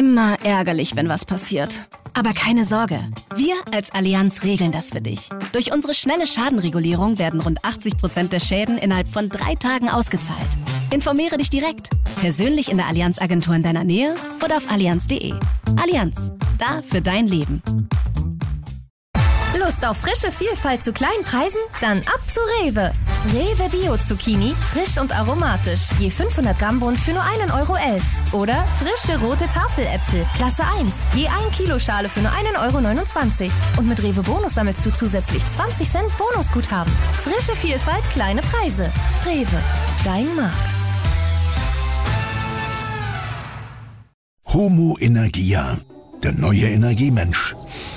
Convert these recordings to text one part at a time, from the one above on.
Immer ärgerlich, wenn was passiert. Aber keine Sorge, wir als Allianz regeln das für dich. Durch unsere schnelle Schadenregulierung werden rund 80% der Schäden innerhalb von 3 Tagen ausgezahlt. Informiere dich direkt, persönlich in der Allianz-Agentur in deiner Nähe oder auf allianz.de. Allianz, da für dein Leben. Lust auf frische Vielfalt zu kleinen Preisen? Dann ab zu Rewe. Rewe Bio Zucchini, frisch und aromatisch. Je 500 Gramm Bund für nur 1,11 €. Oder frische rote Tafeläpfel, Klasse 1. Je 1 Kilo Schale für nur 1,29 €. Und mit Rewe Bonus sammelst du zusätzlich 20 Cent Bonusguthaben. Frische Vielfalt, kleine Preise. Rewe, dein Markt. Homo Energia, der neue Energiemensch.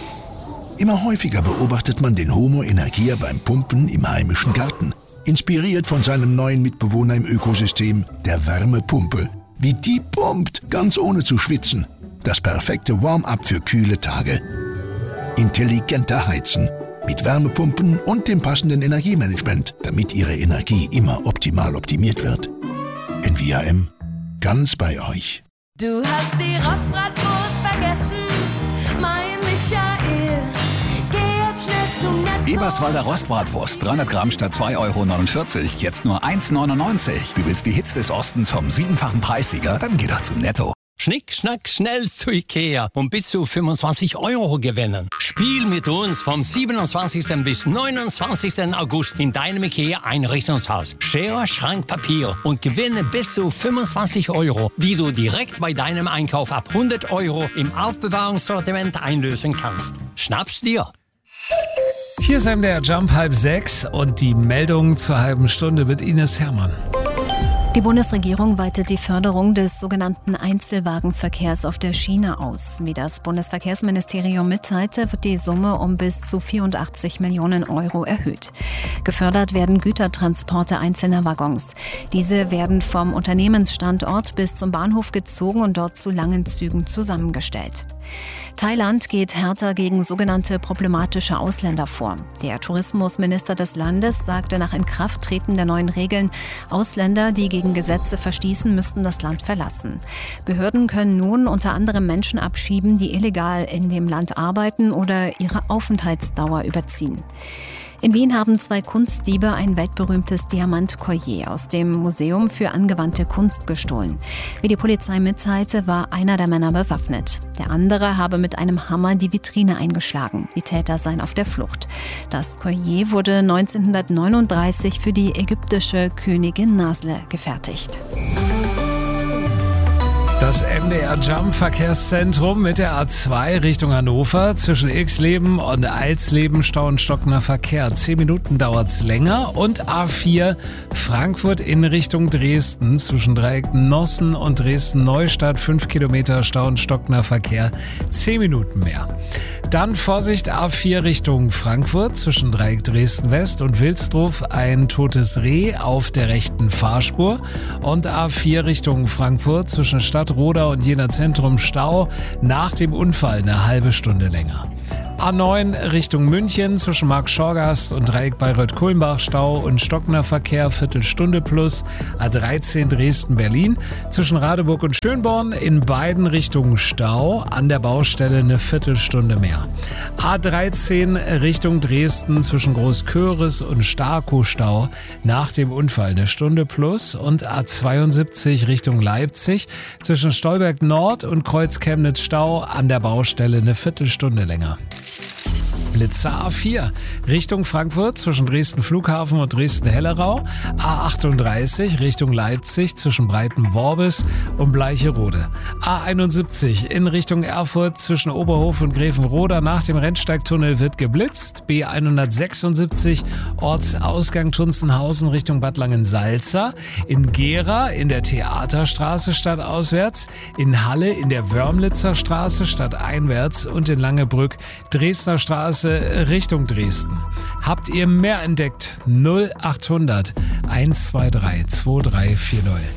Immer häufiger beobachtet man den Homo Energia beim Pumpen im heimischen Garten. Inspiriert von seinem neuen Mitbewohner im Ökosystem, der Wärmepumpe. Wie die pumpt, ganz ohne zu schwitzen. Das perfekte Warm-up für kühle Tage. Intelligenter Heizen. Mit Wärmepumpen und dem passenden Energiemanagement, damit Ihre Energie immer optimal optimiert wird. NVAM, ganz bei euch. Du hast die Rostbratwurst vergessen, mein Michael. Geh jetzt schnell zum Netto. Eberswalder Rostbratwurst, 300 Gramm statt 2,49 €, jetzt nur 1,99 €. Du willst die Hits des Ostens vom 7-fachen Preissieger? Dann geh doch zum Netto. Schnick, schnack, schnell zu Ikea und bis zu 25 € gewinnen. Spiel mit uns vom 27. bis 29. August in deinem Ikea-Einrichtungshaus. Schere, Schrank, Papier und gewinne bis zu 25 €, die du direkt bei deinem Einkauf ab 100 € im Aufbewahrungssortiment einlösen kannst. Schnapp's dir! Hier ist MDR Jump 5:30 und die Meldung zur halben Stunde mit Ines Hermann. Die Bundesregierung weitet die Förderung des sogenannten Einzelwagenverkehrs auf der Schiene aus. Wie das Bundesverkehrsministerium mitteilte, wird die Summe um bis zu 84 Millionen € erhöht. Gefördert werden Gütertransporte einzelner Waggons. Diese werden vom Unternehmensstandort bis zum Bahnhof gezogen und dort zu langen Zügen zusammengestellt. Thailand geht härter gegen sogenannte problematische Ausländer vor. Der Tourismusminister des Landes sagte nach Inkrafttreten der neuen Regeln, Ausländer, die gegen Gesetze verstießen, müssten das Land verlassen. Behörden können nun unter anderem Menschen abschieben, die illegal in dem Land arbeiten oder ihre Aufenthaltsdauer überziehen. In Wien haben 2 Kunstdiebe ein weltberühmtes Diamant-Collier aus dem Museum für angewandte Kunst gestohlen. Wie die Polizei mitteilte, war einer der Männer bewaffnet. Der andere habe mit einem Hammer die Vitrine eingeschlagen. Die Täter seien auf der Flucht. Das Collier wurde 1939 für die ägyptische Königin Nasle gefertigt. Das MDR Jump Verkehrszentrum mit der A2 Richtung Hannover zwischen Ilksleben und Alsleben Stau und stockender Verkehr. 10 Minuten dauert's länger. Und A4 Frankfurt in Richtung Dresden zwischen Dreieck Nossen und Dresden-Neustadt 5 Kilometer Stau und stockender Verkehr. 10 Minuten mehr. Dann Vorsicht A4 Richtung Frankfurt zwischen Dreieck Dresden-West und Wilsdruf ein totes Reh auf der rechten Fahrspur. Und A4 Richtung Frankfurt zwischen Stadtroda und Jena Zentrum Stau, nach dem Unfall eine halbe Stunde länger. A9 Richtung München zwischen Markt-Schorgast und Dreieck Bayreuth-Kulmbach Stau und stockender Verkehr, Viertelstunde plus. A13 Dresden-Berlin zwischen Radeburg und Schönborn in beiden Richtungen Stau, an der Baustelle eine Viertelstunde mehr. A13 Richtung Dresden zwischen Großköris und Starkow Stau, nach dem Unfall eine Stunde plus. Und A72 Richtung Leipzig zwischen Stolberg Nord und Kreuz Chemnitz Stau, an der Baustelle eine Viertelstunde länger. Blitzer A4 Richtung Frankfurt zwischen Dresden Flughafen und Dresden-Hellerau. A38 Richtung Leipzig zwischen Breiten-Worbis und Bleicherode. A71 in Richtung Erfurt zwischen Oberhof und Grevenroda, nach dem Rennsteigtunnel wird geblitzt. B176 Ortsausgang Tunzenhausen Richtung Bad Langensalza. In Gera in der Theaterstraße stadtauswärts. In Halle in der Wörmlitzer Straße stadteinwärts und in Langebrück Dresdner Straße Richtung Dresden. Habt ihr mehr entdeckt? 0800 123 2340.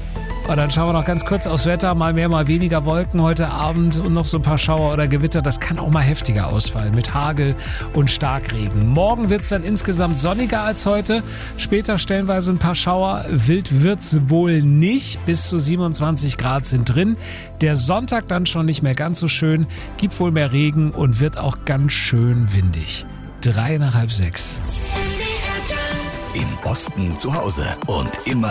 Und dann schauen wir noch ganz kurz aufs Wetter. Mal mehr, mal weniger Wolken heute Abend und noch so ein paar Schauer oder Gewitter. Das kann auch mal heftiger ausfallen mit Hagel und Starkregen. Morgen wird es dann insgesamt sonniger als heute. Später stellenweise ein paar Schauer. Wild wird's wohl nicht. Bis zu 27 Grad sind drin. Der Sonntag dann schon nicht mehr ganz so schön. Gibt wohl mehr Regen und wird auch ganz schön windig. 5:03. Im Osten zu Hause und immer